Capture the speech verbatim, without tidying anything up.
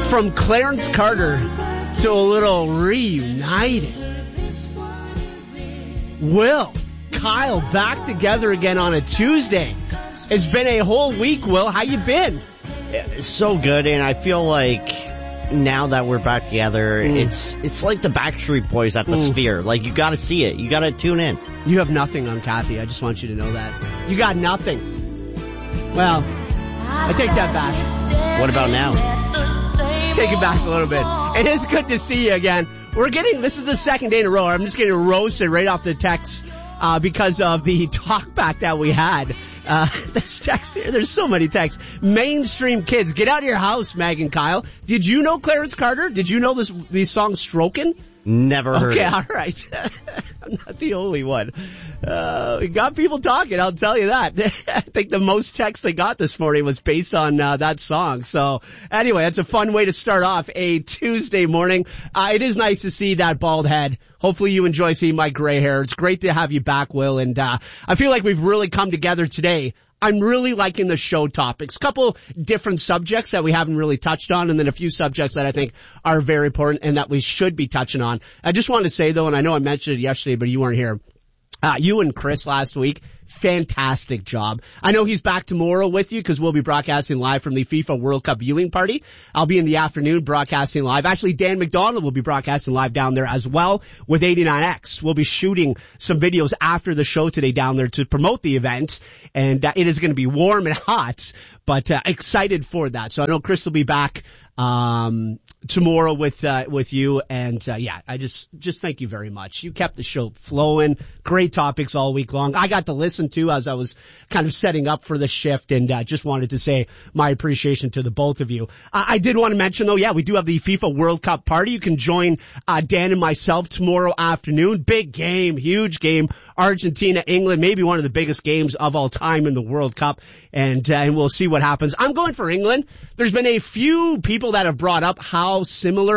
From Clarence Carter to a little Reunited. Will, Kyle, back together again on a Tuesday. It's been a whole week, Will. How you been? So good, and I feel like now that we're back together, mm. it's it's like the Backstreet Boys at the mm. Sphere. Like, you gotta see it. You gotta tune in. You have nothing on Kathy. I just want you to know that. You got nothing. Well, I take that back. What about now? Take it back a little bit. It is good to see you again. We're getting, this is the second day in a row. I'm just getting roasted right off the text uh, because of the talk back that we had. Uh, this text here, there's so many texts. Mainstream kids, get out of your house, Meg and Kyle. Did you know Clarence Carter? Did you know this these songs Strokin'? Never heard okay, it. Okay, all right. I'm not the only one. Uh, we got people talking, I'll tell you that. I think the most text they got this morning was based on uh, that song. So anyway, that's a fun way to start off a Tuesday morning. Uh, it is nice to see that bald head. Hopefully you enjoy seeing my gray hair. It's great to have you back, Will. And uh, I feel like we've really come together today. I'm really liking the show topics. Couple different subjects that we haven't really touched on, and then a few subjects that I think are very important and that we should be touching on. I just want to say, though, and I know I mentioned it yesterday, but you weren't here. Uh, you and Chris last week, fantastic job. I know he's back tomorrow with you because we'll be broadcasting live from the FIFA World Cup viewing party. I'll be in the afternoon broadcasting live. Actually, Dan McDonald will be broadcasting live down there as well with eighty-nine X. We'll be shooting some videos after the show today down there to promote the event, and uh, it is going to be warm and hot, but uh, excited for that. So I know Chris will be back um tomorrow with uh with you, and uh, yeah, I just just thank you very much. You kept the show flowing. Great topics all week long. I got to listen to as I was kind of setting up for the shift, and uh, just wanted to say my appreciation to the both of you. I, I did want to mention though, yeah, we do have the FIFA World Cup party. You can join uh Dan and myself tomorrow afternoon. Big game, huge game. Argentina, England, maybe one of the biggest games of all time in the World Cup, and uh, and we'll see what happens. I'm going for England. There's been a few people that have brought up how similar